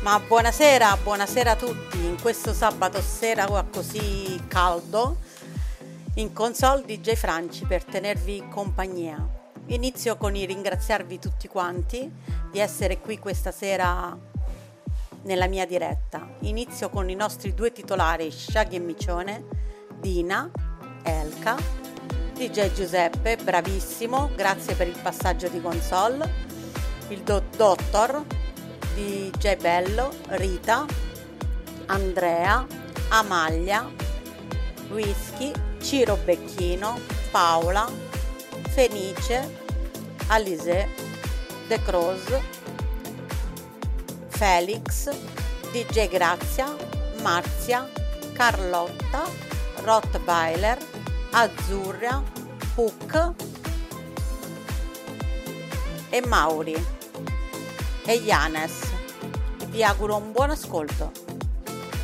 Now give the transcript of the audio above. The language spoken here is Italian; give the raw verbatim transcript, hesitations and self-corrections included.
Ma buonasera, buonasera a tutti. In questo sabato sera qua così caldo, in console D J Franci per tenervi compagnia. Inizio con il ringraziarvi tutti quanti di essere qui questa sera nella mia diretta. Inizio con i nostri due titolari, Shaggy e Micione, Dina, Elka, D J Giuseppe, bravissimo, grazie per il passaggio di console, il do- Dottor, D J Bello, Rita, Andrea, Amalia, Whisky, Ciro Becchino, Paola, Fenice, Alizé, The Cross, Felix, D J Grazia, Marzia, Carlotta, Rottweiler, Azzurra, Hook e Mauri e Janes. Vi auguro un buon ascolto.